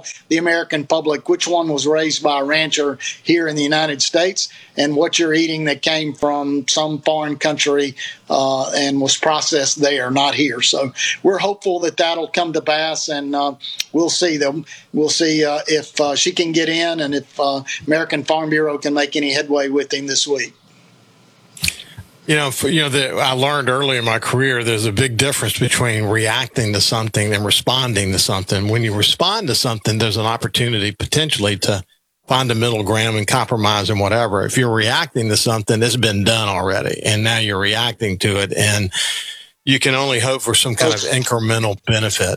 tell the American public which one was raised by a rancher here in the United States and what you're eating that came from some foreign country and was processed there, not here. So we're hopeful that that'll come to pass, and we'll see them. We'll see if she can get in and if American Farm Bureau can make any headway with him this week. I learned early in my career there's a big difference between reacting to something and responding to something. When you respond to something, there's an opportunity potentially to find a middle ground and compromise and whatever. If you're reacting to something, it's been done already, and now you're reacting to it, and you can only hope for some kind of incremental benefit,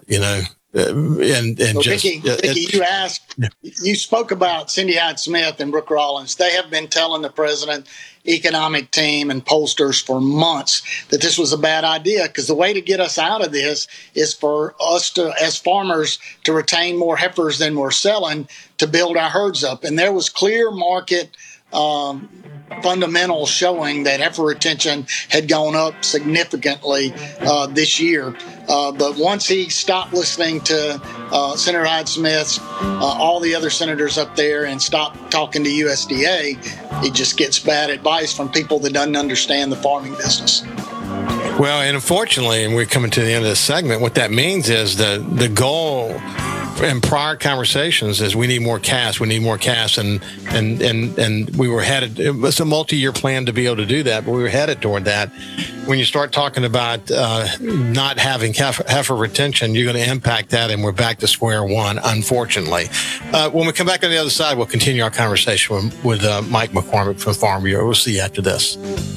Vicki, you spoke about Cindy Hyde-Smith and Brooke Rollins. They have been telling the president, economic team, and pollsters for months that this was a bad idea, because the way to get us out of this is for us to, as farmers, to retain more heifers than we're selling to build our herds up. And there was clear market fundamentals showing that heifer retention had gone up significantly this year. But once he stopped listening to Senator Hyde-Smith, all the other senators up there, and stopped talking to USDA, it just gets bad advice from people that doesn't understand the farming business. Well, and unfortunately, and we're coming to the end of this segment, what that means is the goal in prior conversations is we need more calves, and we were headed, it was a multi-year plan to be able to do that, but we were headed toward that. When you start talking about not having heifer retention, you're going to impact that, and we're back to square one, unfortunately. When we come back on the other side, we'll continue our conversation with Mike McCormick from Farm Bureau. We'll see you after this.